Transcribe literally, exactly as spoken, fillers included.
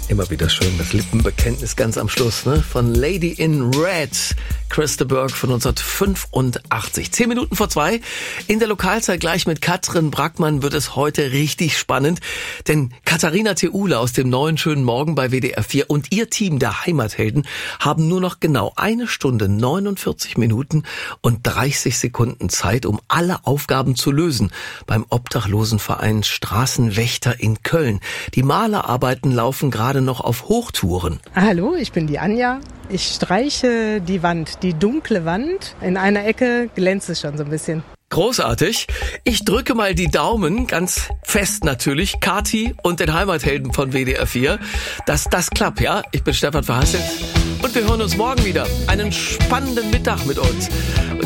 Immer wieder schön, das Lippenbekenntnis ganz am Schluss, ne? Von Lady in Red, Chris de Burgh von neunzehnhundertfünfundachtzig. Zehn Minuten vor zwei. In der Lokalzeit gleich mit Katrin Brackmann wird es heute richtig spannend. Denn Katharina Theule aus dem neuen schönen Morgen bei W D R vier und ihr Team der Heimathelden haben nur noch genau eine Stunde, neunundvierzig Minuten und dreißig Sekunden Zeit, um alle Aufgaben zu lösen beim Obdachlosenverein Straßenwächter in Köln. Die Malerarbeiten laufen gerade noch auf Hochtouren. Hallo, ich bin die Anja. Ich streiche die Wand, die dunkle Wand. In einer Ecke glänzt es schon so ein bisschen. Großartig. Ich drücke mal die Daumen, ganz fest natürlich, Kati und den Heimathelden von W D R vier, dass das klappt, ja? Ich bin Stefan Verhasselt und wir hören uns morgen wieder. Einen spannenden Mittag mit uns.